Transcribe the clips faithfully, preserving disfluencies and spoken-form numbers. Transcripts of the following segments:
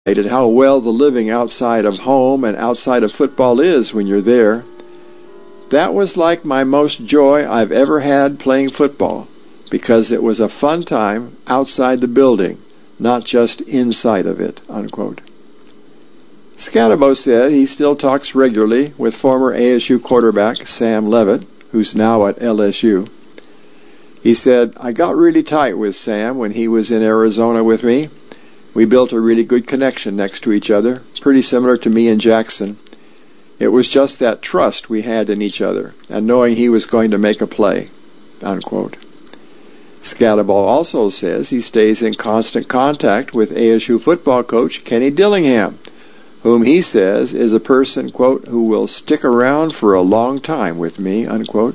how well the living outside of home and outside of football is when you're there. That was like my most joy I've ever had playing football, because it was a fun time outside the building, not just inside of it, unquote. Scatabo said he still talks regularly with former A S U quarterback Sam Levitt, who's now at L S U. He said, I got really tight with Sam when he was in Arizona with me. We built a really good connection next to each other, pretty similar to me and Jackson. It was just that trust we had in each other, and knowing he was going to make a play, unquote. Scatabo also says he stays in constant contact with A S U football coach Kenny Dillingham, whom he says is a person, quote, who will stick around for a long time with me, unquote.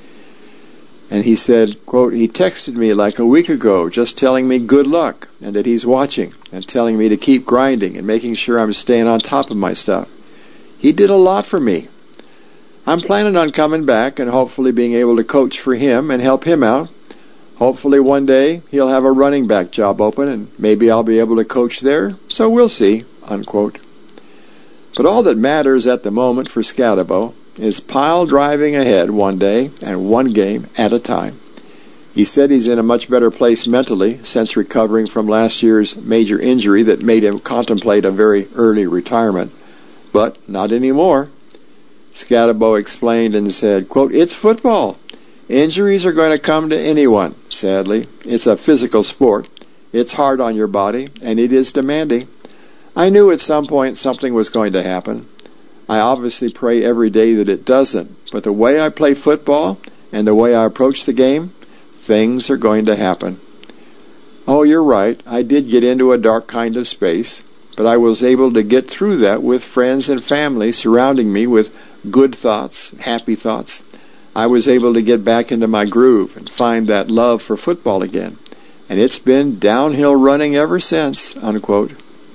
And he said, quote, he texted me like a week ago just telling me good luck and that he's watching and telling me to keep grinding and making sure I'm staying on top of my stuff. He did a lot for me. I'm planning on coming back and hopefully being able to coach for him and help him out. Hopefully one day he'll have a running back job open and maybe I'll be able to coach there, so we'll see, unquote. But all that matters at the moment for Scatabo is pile driving ahead one day and one game at a time. He said he's in a much better place mentally since recovering from last year's major injury that made him contemplate a very early retirement. But not anymore. Scatabo explained and said, quote, it's football. Injuries are going to come to anyone, sadly. It's a physical sport. It's hard on your body, and it is demanding. I knew at some point something was going to happen. I obviously pray every day that it doesn't, but the way I play football and the way I approach the game, things are going to happen. Oh, you're right, I did get into a dark kind of space, but I was able to get through that with friends and family surrounding me with good thoughts, happy thoughts. I was able to get back into my groove and find that love for football again, and it's been downhill running ever since, unquote.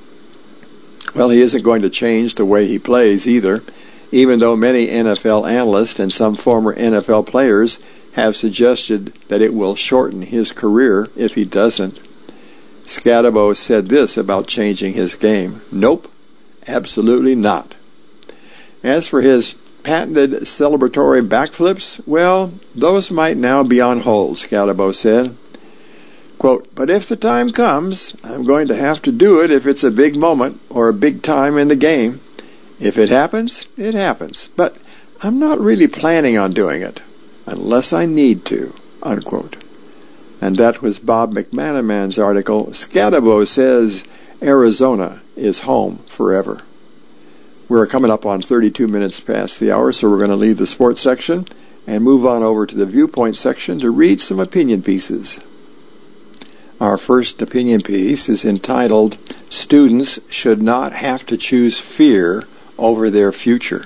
Well, he isn't going to change the way he plays either, even though many N F L analysts and some former N F L players have suggested that it will shorten his career if he doesn't. Scatabo said this about changing his game. Nope, absolutely not. As for his patented celebratory backflips, well, those might now be on hold, Scatabo said. Quote, but if the time comes, I'm going to have to do it if it's a big moment or a big time in the game. If it happens, it happens. But I'm not really planning on doing it unless I need to, unquote. And that was Bob McManaman's article, Scatabo Says Arizona is Home Forever. We're coming up on thirty-two minutes past the hour, so we're going to leave the sports section and move on over to the viewpoint section to read some opinion pieces. Our first opinion piece is entitled, Students Should Not Have to Choose Fear Over Their Future.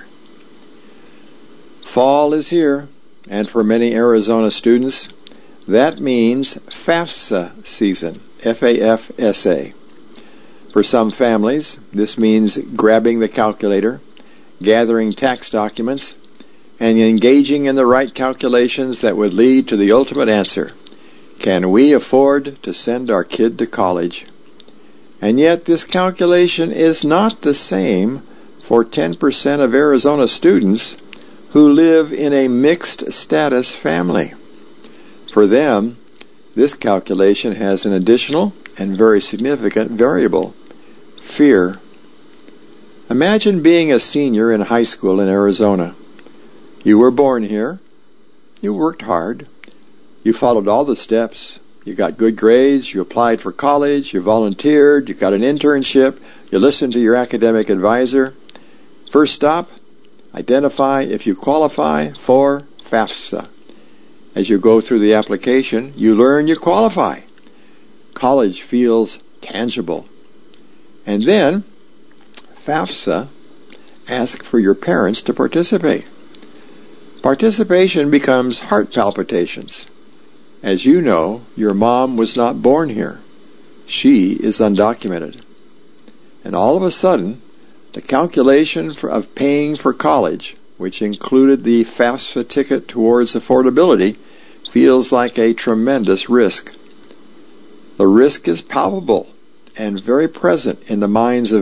Fall is here, and for many Arizona students, that means FAFSA season, F A F S A. For some families, this means grabbing the calculator, gathering tax documents, and engaging in the right calculations that would lead to the ultimate answer. Can we afford to send our kid to college? And yet this calculation is not the same for ten percent of Arizona students who live in a mixed status family. For them, this calculation has an additional and very significant variable, fear. Imagine being a senior in high school in Arizona. You were born here. You worked hard. You followed all the steps. You got good grades. You applied for college. You volunteered. You got an internship. You listened to your academic advisor. First stop, identify if you qualify for FAFSA. As you go through the application, you learn you qualify. College feels tangible. And then, FAFSA asks for your parents to participate. Participation becomes heart palpitations. As you know, your mom was not born here. She is undocumented. And all of a sudden, the calculation for, of paying for college, which included the FAFSA ticket towards affordability, feels like a tremendous risk. The risk is palpable, and very present in the minds of